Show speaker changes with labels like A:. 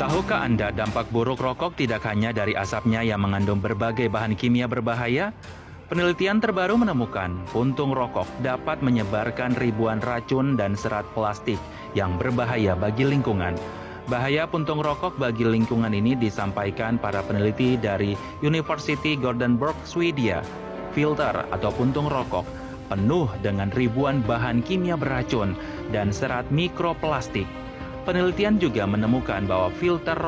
A: Tahukah Anda dampak buruk rokok tidak hanya dari asapnya yang mengandung berbagai bahan kimia berbahaya? Penelitian terbaru menemukan puntung rokok dapat menyebarkan ribuan racun dan serat plastik yang berbahaya bagi lingkungan. Bahaya puntung rokok bagi lingkungan ini disampaikan para peneliti dari University Gothenburg, Swedia. Filter atau puntung rokok penuh dengan ribuan bahan kimia beracun dan serat mikroplastik. Penelitian juga menemukan bahwa filter